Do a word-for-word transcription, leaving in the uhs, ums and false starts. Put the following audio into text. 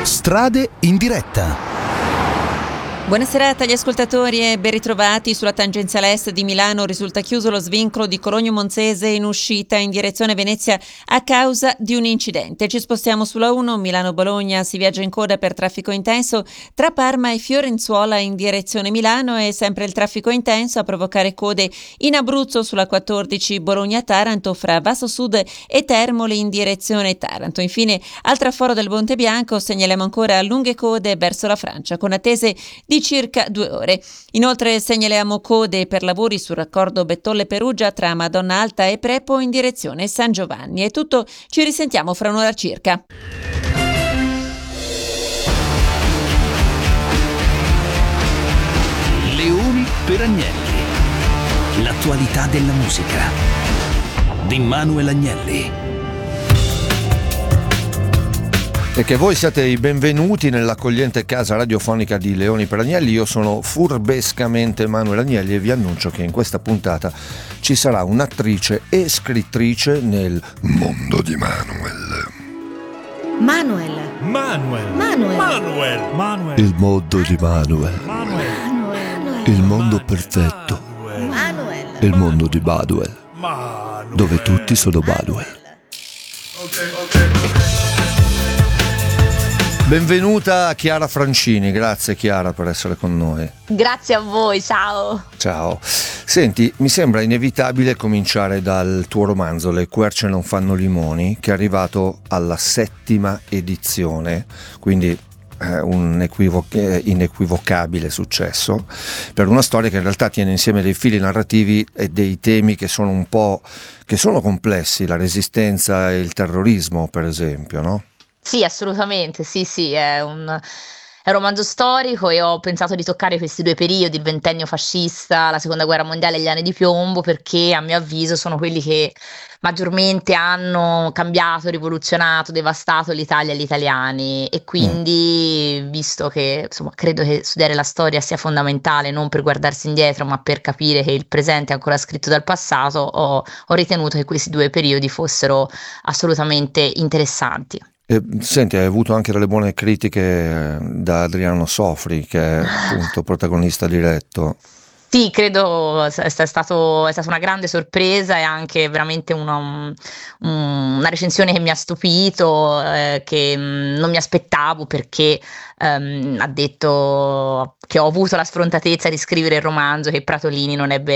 Strade in diretta. Buona serata agli ascoltatori e ben ritrovati. Sulla tangenziale est di Milano risulta chiuso lo svincolo di Cologno Monzese in uscita in direzione Venezia a causa di un incidente. Ci spostiamo sulla uno, Milano-Bologna, si viaggia in coda per traffico intenso tra Parma e Fiorenzuola in direzione Milano e sempre il traffico intenso a provocare code in Abruzzo sulla quattordici Bologna-Taranto fra Vasto Sud e Termoli in direzione Taranto. Infine al traforo del Monte Bianco segnaliamo ancora lunghe code verso la Francia con attese di circa due ore. Inoltre segnaliamo code per lavori sul raccordo Bettolle-Perugia tra Madonna Alta e Prepo in direzione San Giovanni. È tutto, ci risentiamo fra un'ora circa. Leoni per Agnelli. L'attualità della musica di Manuel Agnelli. E che voi siate i benvenuti nell'accogliente casa radiofonica di Leoni per Agnelli. Io sono furbescamente Manuel Agnelli e vi annuncio che in questa puntata ci sarà un'attrice e scrittrice nel mondo di Manuel. Manuel. Manuel. Manuel. Manuel. Manuel. Il mondo di Manuel. Manuel. Il mondo perfetto. Manuel. Il mondo di Baduel. Manuel. Dove tutti sono Baduel. Ok, ok. Benvenuta Chiara Francini, grazie Chiara per essere con noi. Grazie a voi, ciao. Ciao. Senti, mi sembra inevitabile cominciare dal tuo romanzo Le querce non fanno limoni, che è arrivato alla settima edizione, quindi eh, un equivoc- inequivocabile successo, per una storia che in realtà tiene insieme dei fili narrativi e dei temi che sono un po' che sono complessi, la resistenza e il terrorismo per esempio, no? Sì, assolutamente, sì, sì, è un, è un romanzo storico e ho pensato di toccare questi due periodi, il ventennio fascista, la seconda guerra mondiale e gli anni di piombo, perché a mio avviso sono quelli che maggiormente hanno cambiato, rivoluzionato, devastato l'Italia e gli italiani e quindi, visto che insomma credo che studiare la storia sia fondamentale non per guardarsi indietro ma per capire che il presente è ancora scritto dal passato, ho, ho ritenuto che questi due periodi fossero assolutamente interessanti. E, senti, hai avuto anche delle buone critiche da Adriano Sofri, che è appunto protagonista diretto. Sì, credo è stato, è stata una grande sorpresa e anche veramente una, un- una recensione che mi ha stupito, eh, che mm, non mi aspettavo perché ehm, ha detto che ho avuto la sfrontatezza di scrivere il romanzo che Pratolini non ebbe